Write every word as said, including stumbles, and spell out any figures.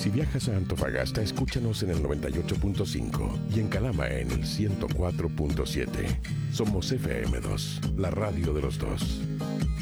Si viajas a Antofagasta, escúchanos en el noventa y ocho punto cinco y en Calama en el ciento cuatro punto siete. Somos F M dos, la radio de los dos.